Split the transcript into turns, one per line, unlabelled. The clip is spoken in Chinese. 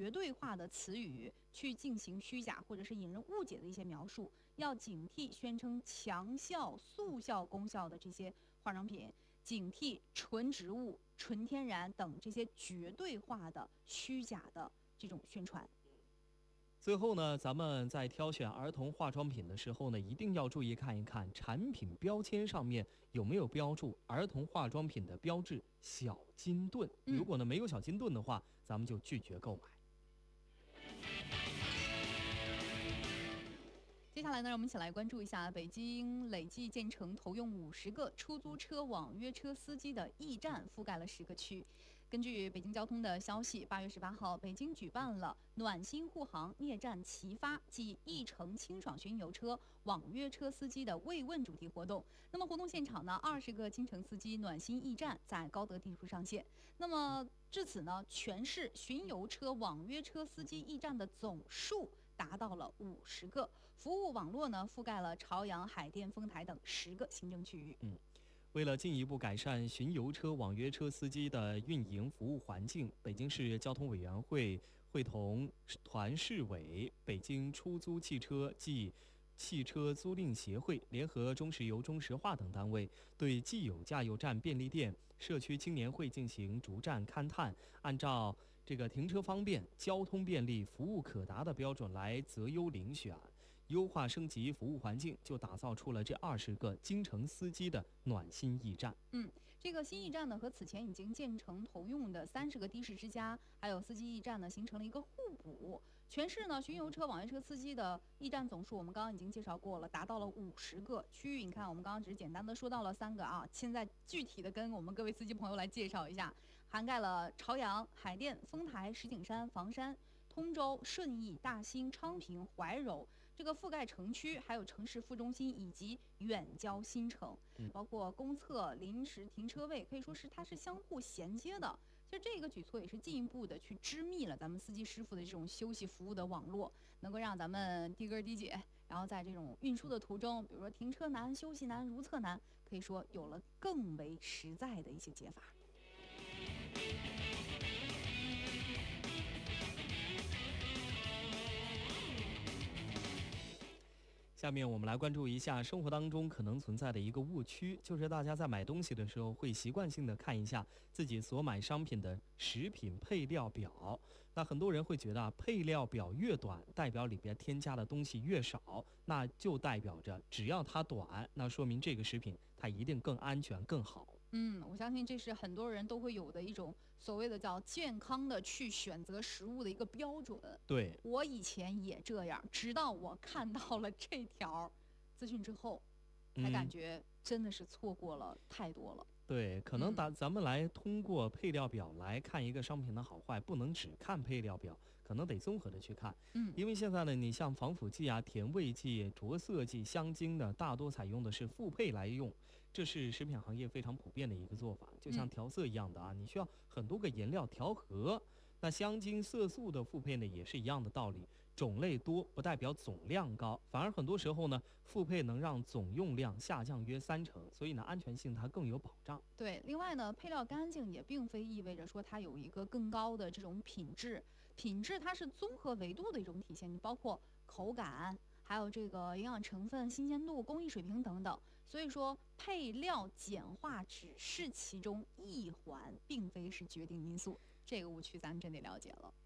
绝对化的词语去进行虚假或者是引人误解的一些描述，要警惕宣称强效、速效功效的这些化妆品，警惕纯植物、纯天然等这些绝对化的虚假的这种宣传。
最后呢，咱们在挑选儿童化妆品的时候呢，一定要注意看一看产品标签上面有没有标注儿童化妆品的标志小金盾。如果呢没有小金盾的话，咱们就拒绝购买。
接下来呢，让我们一起来关注一下北京累计建成投用50个出租车网约车司机的驿站，覆盖了10个区。根据北京交通的消息，8月18号，北京举办了暖心护航孽战齐发暨一城清爽巡游车网约车司机的慰问主题活动。那么活动现场呢，20个京城司机暖心驿站在高德地图上线。那么至此呢，全市巡游车网约车司机驿站的总数达到了50个，服务网络呢覆盖了朝阳、海淀、丰台等10个行政区域。
为了进一步改善巡游车、网约车司机的运营服务环境，北京市交通委员会会同团市委、北京出租汽车暨汽车租赁协会联合中石油、中石化等单位，对既有加油站、便利店、社区青年会进行逐站勘探，按照这个停车方便、交通便利、服务可达的标准来择优遴选，优化升级服务环境，就打造出了这20个京城司机的暖心驿站。
这个新驿站呢，和此前已经建成投用的30个的士之家，还有司机驿站呢，形成了一个互补。全市呢，巡游车、网约车司机的驿站总数，我们刚刚已经介绍过了，达到了50个区域。你看，我们刚刚只是简单的说到了3个啊，现在具体的跟我们各位司机朋友来介绍一下，涵盖了朝阳、海淀、丰台、石景山、房山、通州、顺义、大兴、昌平、怀柔，这个覆盖城区，还有城市副中心以及远郊新城，包括公厕、临时停车位，可以说是它是相互衔接的。其实这个举措也是进一步的去织密了咱们司机师傅的这种休息服务的网络，能够让咱们低根低姐，然后在这种运输的途中，比如说停车难、休息难、如厕难，可以说有了更为实在的一些解法。
下面我们来关注一下生活当中可能存在的一个误区，就是大家在买东西的时候会习惯性的看一下自己所买商品的食品配料表。那很多人会觉得配料表越短，代表里边添加的东西越少，那就代表着只要它短，那说明这个食品它一定更安全更好。
我相信这是很多人都会有的一种所谓的叫健康的去选择食物的一个标准。
对，
我以前也这样，直到我看到了这条资讯之后，才感觉真的是错过了太多了。
对，可能咱们来通过配料表来看一个商品的好坏，不能只看配料表，可能得综合的去看。因为现在呢，你像防腐剂啊、甜味剂、着色剂、香精的，大多采用的是复配来用，这是食品行业非常普遍的一个做法，就像调色一样的啊，你需要很多个颜料调和。那香精、色素的复配呢，也是一样的道理，种类多不代表总量高，反而很多时候呢，复配能让总用量下降约30%，所以呢，安全性它更有保障。
对，另外呢，配料干净也并非意味着说它有一个更高的这种品质，品质它是综合维度的一种体现，你包括口感，还有这个营养成分、新鲜度、工艺水平等等。所以说，配料简化只是其中一环，并非是决定因素。这个误区咱们真得了解了。